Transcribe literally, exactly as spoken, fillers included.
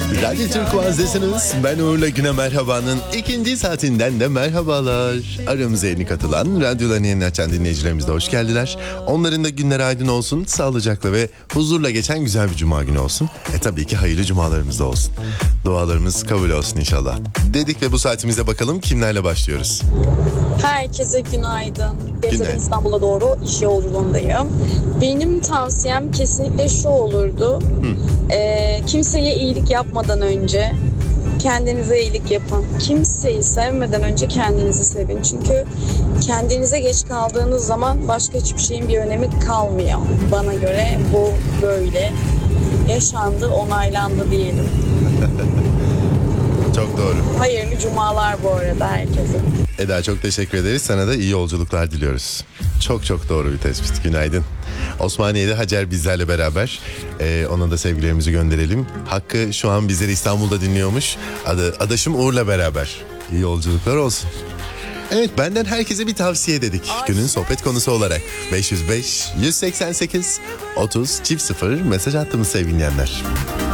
Radyo Turkuaz'dasınız. Ben Uğur'la Güne Merhaba'nın ikinci saatinden de merhabalar. Aramıza yeni katılan, radyolarını yeni açan dinleyicilerimiz de hoş geldiler. Onların da günleri aydın olsun, sağlıcakla ve huzurla geçen güzel bir cuma günü olsun. E tabii ki hayırlı cumalarımız da olsun. Dualarımız kabul olsun inşallah. Dedik ve bu saatimize bakalım kimlerle başlıyoruz. Herkese günaydın. Günaydın. Gezegen İstanbul'a doğru iş yolculuğundayım. Benim tavsiyem kesinlikle şu olurdu. Ee, kimseye iyilik yapmadan önce kendinize iyilik yapın. Kimseyi sevmeden önce kendinizi sevin. Çünkü kendinize geç kaldığınız zaman başka hiçbir şeyin bir önemi kalmıyor. Bana göre bu böyle. Yaşandı, onaylandı diyelim. Çok doğru. Hayırlı cumalar bu arada herkese. Eda çok teşekkür ederiz. Sana da iyi yolculuklar diliyoruz. Çok çok doğru bir tespit. Günaydın. Osmaniye'de Hacer bizlerle beraber. Ee, ona da sevgilerimizi gönderelim. Hakkı şu an bizleri İstanbul'da dinliyormuş. Adı, adaşım Uğur'la beraber. İyi yolculuklar olsun. Evet, benden herkese bir tavsiye dedik. Günün sohbet konusu olarak beş yüz beş yüz seksen sekiz otuz çift sıfır mesaj attığımız sevgili dinleyenler.